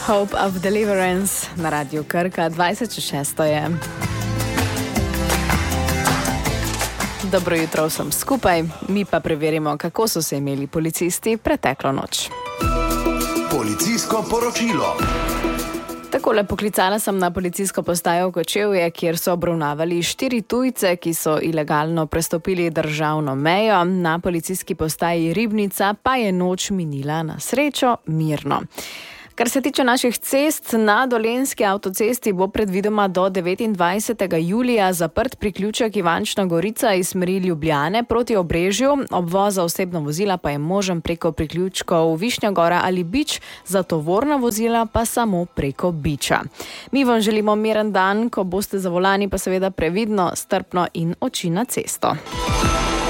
Hope of Deliverance na Radiu Krka, 26. je. Dobro jutro vsem skupaj, mi pa preverimo, kako so se imeli policisti preteklo noč. Policijsko poročilo. Takole, poklicala sem na policijsko postajo Kočevje, kjer so obravnavali 4 tujce, ki so ilegalno prestopili državno mejo. Na policijski postaji Ribnica pa je noč minila na srečo mirno. Kar se tiče naših cest, na Dolenjski avtocesti bo predvidoma do 29. julija zaprt priključek Ivančna Gorica iz smeri Ljubljane proti Obrežju. Obvoz za osebna vozila pa je možen preko priključkov Višnja Gora ali Bič, za tovorna vozila pa samo preko Biča. Mi vam želimo miren dan, ko boste za volani, pa seveda previdno, strpno in oči na cesto.